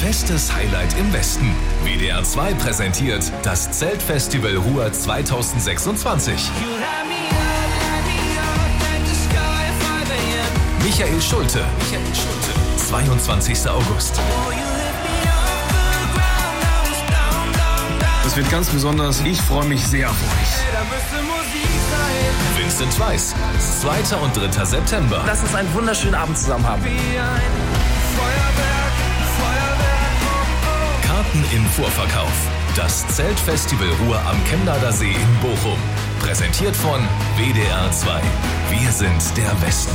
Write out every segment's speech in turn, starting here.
Festes Highlight im Westen. WDR 2 präsentiert das Zeltfestival Ruhr 2026. Michael Schulte. 22. August. Das wird ganz besonders. Ich freue mich sehr auf euch. Vincent Weiss. 2. und 3. September. Lass uns einen wunderschönen Abend zusammen haben. Karten im Vorverkauf. Das Zeltfestival Ruhr am Chemnader See in Bochum. Präsentiert von WDR 2. Wir sind der Westen.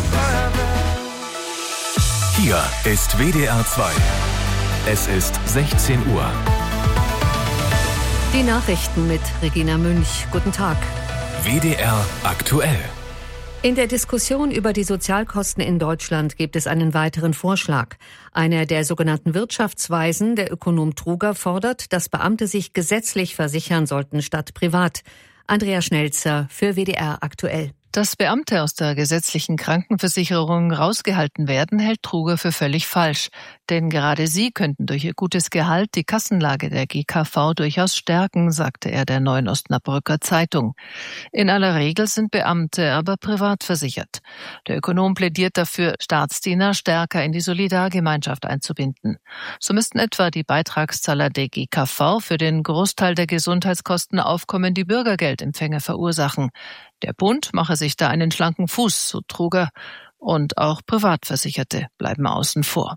Hier ist WDR 2. Es ist 16 Uhr. Die Nachrichten mit Regina Münch. Guten Tag. WDR aktuell. In der Diskussion über die Sozialkosten in Deutschland gibt es einen weiteren Vorschlag. Einer der sogenannten Wirtschaftsweisen, der Ökonom Truger, fordert, dass Beamte sich gesetzlich versichern sollten statt privat. Andrea Schnelzer für WDR aktuell. Dass Beamte aus der gesetzlichen Krankenversicherung rausgehalten werden, hält Truger für völlig falsch. Denn gerade sie könnten durch ihr gutes Gehalt die Kassenlage der GKV durchaus stärken, sagte er der Neuen Osnabrücker Zeitung. In aller Regel sind Beamte aber privat versichert. Der Ökonom plädiert dafür, Staatsdiener stärker in die Solidargemeinschaft einzubinden. So müssten etwa die Beitragszahler der GKV für den Großteil der Gesundheitskosten aufkommende Bürgergeldempfänger verursachen. Der Bund mache sich da einen schlanken Fuß, so Truger, und auch Privatversicherte bleiben außen vor.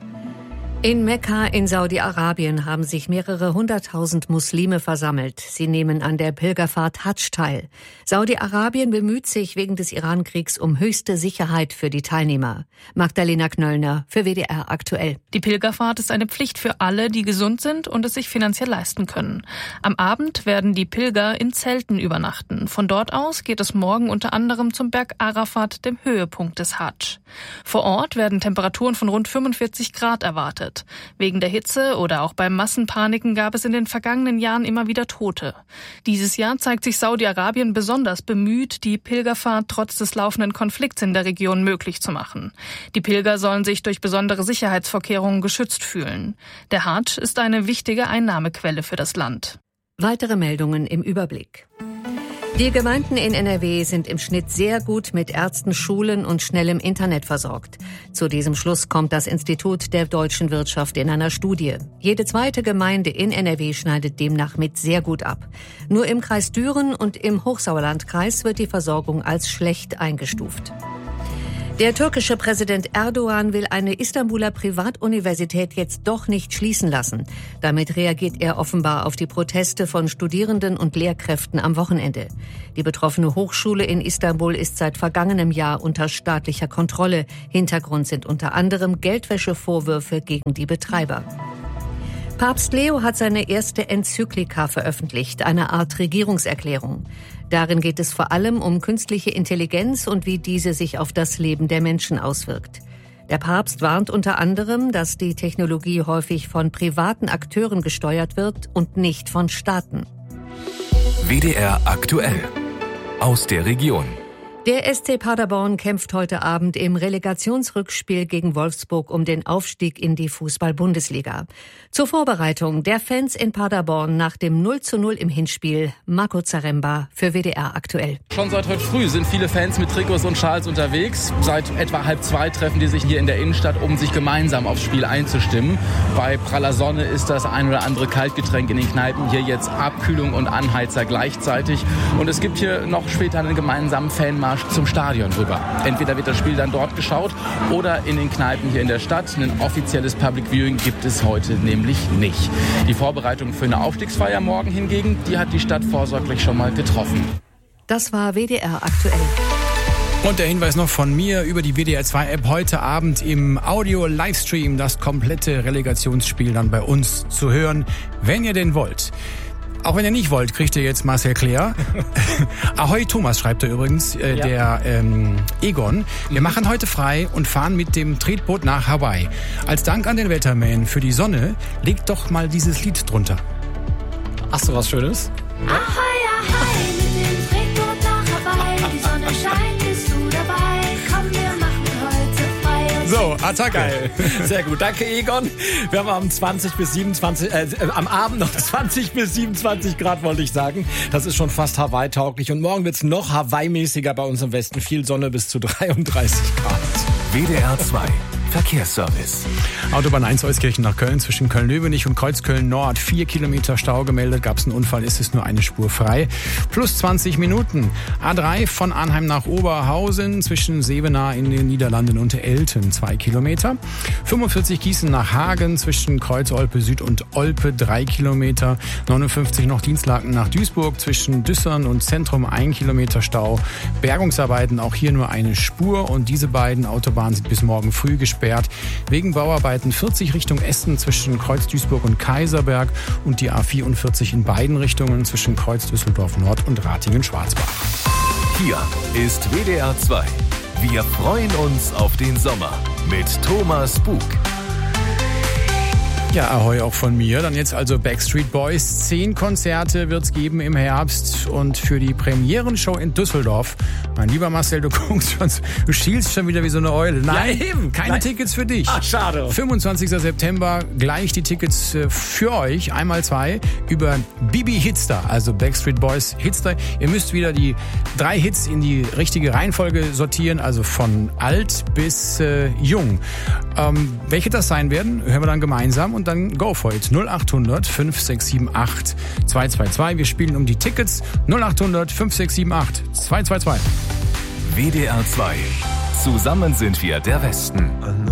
In Mekka in Saudi-Arabien haben sich mehrere 100.000 Muslime versammelt. Sie nehmen an der Pilgerfahrt Hadsch teil. Saudi-Arabien bemüht sich wegen des Iran-Kriegs um höchste Sicherheit für die Teilnehmer. Magdalena Knöllner für WDR aktuell. Die Pilgerfahrt ist eine Pflicht für alle, die gesund sind und es sich finanziell leisten können. Am Abend werden die Pilger in Zelten übernachten. Von dort aus geht es morgen unter anderem zum Berg Arafat, dem Höhepunkt des Hadsch. Vor Ort werden Temperaturen von rund 45 Grad erwartet. Wegen der Hitze oder auch beim Massenpaniken gab es in den vergangenen Jahren immer wieder Tote. Dieses Jahr zeigt sich Saudi-Arabien besonders bemüht, die Pilgerfahrt trotz des laufenden Konflikts in der Region möglich zu machen. Die Pilger sollen sich durch besondere Sicherheitsvorkehrungen geschützt fühlen. Der Hadsch ist eine wichtige Einnahmequelle für das Land. Weitere Meldungen im Überblick. Die Gemeinden in NRW sind im Schnitt sehr gut mit Ärzten, Schulen und schnellem Internet versorgt. Zu diesem Schluss kommt das Institut der deutschen Wirtschaft in einer Studie. Jede zweite Gemeinde in NRW schneidet demnach mit sehr gut ab. Nur im Kreis Düren und im Hochsauerlandkreis wird die Versorgung als schlecht eingestuft. Der türkische Präsident Erdogan will eine Istanbuler Privatuniversität jetzt doch nicht schließen lassen. Damit reagiert er offenbar auf die Proteste von Studierenden und Lehrkräften am Wochenende. Die betroffene Hochschule in Istanbul ist seit vergangenem Jahr unter staatlicher Kontrolle. Hintergrund sind unter anderem Geldwäschevorwürfe gegen die Betreiber. Papst Leo hat seine erste Enzyklika veröffentlicht, eine Art Regierungserklärung. Darin geht es vor allem um künstliche Intelligenz und wie diese sich auf das Leben der Menschen auswirkt. Der Papst warnt unter anderem, dass die Technologie häufig von privaten Akteuren gesteuert wird und nicht von Staaten. WDR aktuell. Aus der Region. Der SC Paderborn kämpft heute Abend im Relegationsrückspiel gegen Wolfsburg um den Aufstieg in die Fußball-Bundesliga. Zur Vorbereitung der Fans in Paderborn nach dem 0:0 im Hinspiel. Marco Zaremba für WDR aktuell. Schon seit heute früh sind viele Fans mit Trikots und Schals unterwegs. Seit etwa 1:30 treffen die sich hier in der Innenstadt, um sich gemeinsam aufs Spiel einzustimmen. Bei praller Sonne ist das ein oder andere Kaltgetränk in den Kneipen. Hier jetzt Abkühlung und Anheizer gleichzeitig. Und es gibt hier noch später einen gemeinsamen Fanmarsch zum Stadion rüber. Entweder wird das Spiel dann dort geschaut oder in den Kneipen hier in der Stadt. Ein offizielles Public Viewing gibt es heute nämlich nicht. Die Vorbereitung für eine Aufstiegsfeier morgen hingegen, die hat die Stadt vorsorglich schon mal getroffen. Das war WDR aktuell. Und der Hinweis noch von mir über die WDR 2 App heute Abend im Audio-Livestream das komplette Relegationsspiel dann bei uns zu hören, wenn ihr denn wollt. Auch wenn ihr nicht wollt, kriegt ihr jetzt Marcel Claire. Ahoi Thomas, schreibt er übrigens, der Egon. Wir machen heute frei und fahren mit dem Tretboot nach Hawaii. Als Dank an den Wetterman für die Sonne, legt doch mal dieses Lied drunter. Hast du was Schönes? Ahoi, ahoi, mit dem Tretboot nach Hawaii. Die Sonne scheint, bist du dabei. Komm, wir machen heute frei. So, Attacke. Geil. Sehr gut. Danke, Egon. Wir haben am Abend noch 20 bis 27 Grad, wollte ich sagen. Das ist schon fast Hawaii-tauglich. Und morgen wird's noch Hawaii-mäßiger bei uns im Westen. Viel Sonne bis zu 33 Grad. WDR 2 Verkehrsservice. Autobahn 1 Euskirchen nach Köln zwischen Köln-Löwenich und Kreuzköln-Nord. 4 Kilometer Stau gemeldet. Gab es einen Unfall, ist es nur eine Spur frei. Plus 20 Minuten. A3 von Arnheim nach Oberhausen zwischen Sevenaar in den Niederlanden und Elten. 2 Kilometer. 45 Gießen nach Hagen zwischen Kreuz-Olpe Süd und Olpe. 3 Kilometer. 59 noch Dienstlaken nach Duisburg zwischen Düssern und Zentrum. 1 Kilometer Stau. Bergungsarbeiten auch hier nur eine Spur. Und diese beiden Autobahnen sind bis morgen früh gesperrt. Wegen Bauarbeiten 40 Richtung Essen zwischen Kreuz Duisburg und Kaiserberg und die A44 in beiden Richtungen zwischen Kreuz Düsseldorf Nord und Ratingen-Schwarzbach. Hier ist WDR 2. Wir freuen uns auf den Sommer mit Thomas Bug. Ja, ahoi auch von mir. Dann jetzt also Backstreet Boys. 10 Konzerte wird's geben im Herbst. Und für die Premierenshow in Düsseldorf, mein lieber Marcel, du guckst schon, du schielst schon wieder wie so eine Eule. Nein, Ja, eben. keine Nein. Tickets für dich. Ach, schade. 25. September, gleich die Tickets für euch, einmal 2, über Bibi Hitster, also Backstreet Boys Hitster. Ihr müsst wieder die 3 Hits in die richtige Reihenfolge sortieren, also von alt bis jung. Welche das sein werden, hören wir dann gemeinsam und dann go for it. 0800 5678 222. Wir spielen um die Tickets. 0800 5678 222. WDR 2. Zusammen sind wir der Westen.